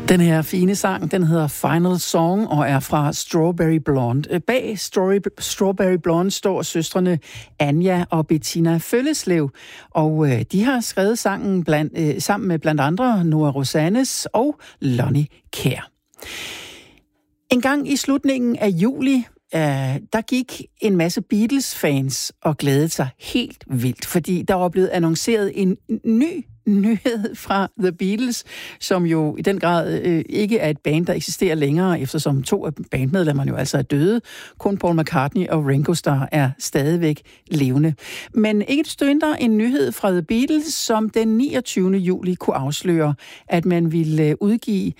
Den her fine sang, den hedder Final Song og er fra Strawberry Blonde. Bag Strawberry Blonde står søstrene Anja og Bettina Følleslev, og de har skrevet sangen sammen med blandt andre Nora Rosanes og Lonnie Kjær. En gang i slutningen af juli, der gik en masse Beatles-fans og glædede sig helt vildt, fordi der var blevet annonceret en ny nyhed fra The Beatles, som jo i den grad ikke er et band, der eksisterer længere, eftersom 2 af bandmedlemmerne jo altså er døde. Kun Paul McCartney og Ringo Starr er stadigvæk levende. Men ikke desto mindre en nyhed fra The Beatles, som den 29. juli kunne afsløre, at man ville udgive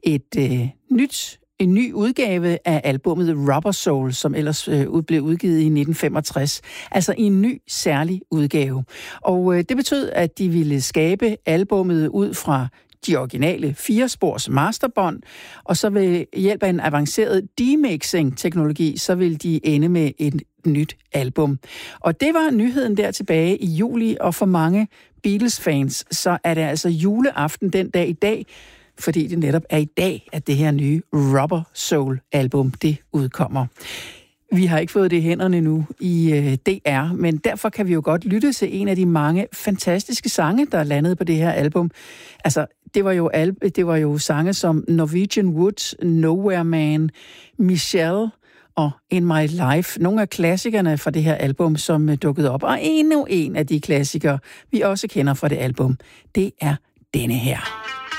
en ny udgave af albummet Rubber Soul, som ellers blev udgivet i 1965. Altså i en ny, særlig udgave. Og det betød, at de ville skabe albummet ud fra de originale 4-spors masterbånd, og så ved hjælp af en avanceret demixing-teknologi, så ville de ende med et nyt album. Og det var nyheden der tilbage i juli, og for mange Beatles-fans, så er det altså juleaften den dag i dag, fordi det netop er i dag, at det her nye Rubber Soul-album, det udkommer. Vi har ikke fået det i hænderne nu i DR, men derfor kan vi jo godt lytte til en af de mange fantastiske sange, der er landet på det her album. Altså, det var jo sange som Norwegian Wood, Nowhere Man, Michelle og In My Life. Nogle af klassikerne fra det her album, som dukkede op. Og endnu en af de klassikere, vi også kender fra det album, det er denne her.